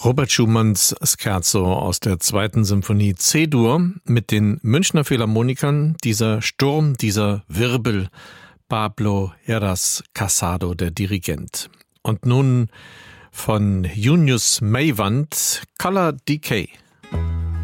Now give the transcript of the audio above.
Robert Schumanns Scherzo aus der 2. Symphonie C-Dur mit den Münchner Philharmonikern, dieser Sturm, dieser Wirbel. Pablo Heras Casado, der Dirigent. Und nun von Junius Meiwand, Color Decay.